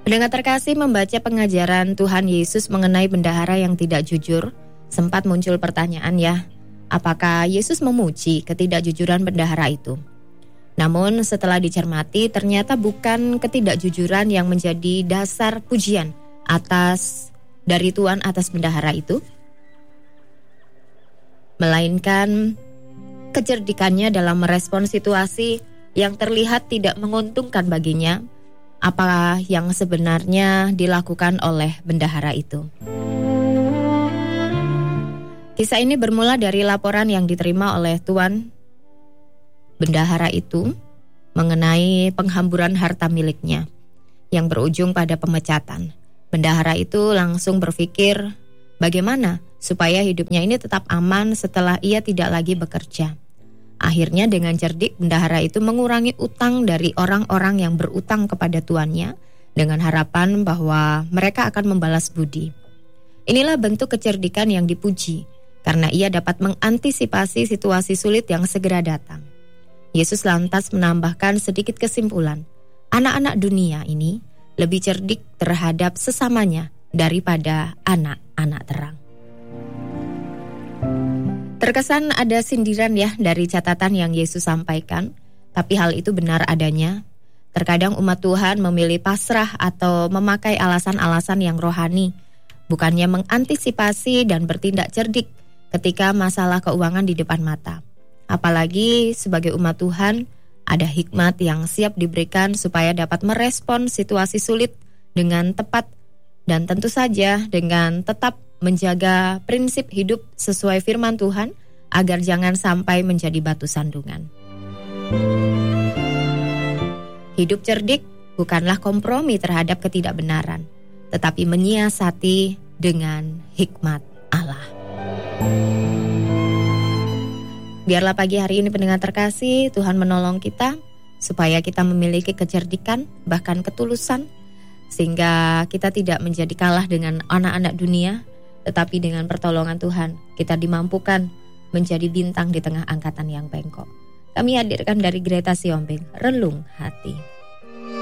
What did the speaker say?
Pendengar terkasih, membaca pengajaran Tuhan Yesus mengenai bendahara yang tidak jujur, sempat muncul pertanyaan ya, apakah Yesus memuji ketidakjujuran bendahara itu? Namun setelah dicermati, ternyata bukan ketidakjujuran yang menjadi dasar pujian dari Tuhan atas bendahara itu, melainkan kecerdikannya dalam merespon situasi yang terlihat tidak menguntungkan baginya, apa yang sebenarnya dilakukan oleh bendahara itu. Kisah ini bermula dari laporan yang diterima oleh tuan bendahara itu mengenai penghamburan harta miliknya yang berujung pada pemecatan. Bendahara itu langsung berpikir bagaimana supaya hidupnya ini tetap aman setelah ia tidak lagi bekerja. Akhirnya dengan cerdik, bendahara itu mengurangi utang dari orang-orang yang berutang kepada tuannya dengan harapan bahwa mereka akan membalas budi. Inilah bentuk kecerdikan yang dipuji, karena ia dapat mengantisipasi situasi sulit yang segera datang. Yesus lantas menambahkan sedikit kesimpulan, anak-anak dunia ini lebih cerdik terhadap sesamanya daripada anak-anak terang. Terkesan ada sindiran ya dari catatan yang Yesus sampaikan, tapi hal itu benar adanya. Terkadang umat Tuhan memilih pasrah atau memakai alasan-alasan yang rohani, bukannya mengantisipasi dan bertindak cerdik ketika masalah keuangan di depan mata. Apalagi sebagai umat Tuhan, ada hikmat yang siap diberikan supaya dapat merespon situasi sulit dengan tepat dan tentu saja dengan tetap menjaga prinsip hidup sesuai firman Tuhan agar jangan sampai menjadi batu sandungan. Hidup cerdik bukanlah kompromi terhadap ketidakbenaran, tetapi menyiasati dengan hikmat Allah. Biarlah pagi hari ini pendengar terkasih, Tuhan menolong kita supaya kita memiliki kecerdikan, bahkan ketulusan, sehingga kita tidak menjadi kalah dengan anak-anak dunia, tetapi dengan pertolongan Tuhan kita dimampukan menjadi bintang di tengah angkatan yang bengkok. Kami hadirkan dari Gereja Siombing, Relung Hati.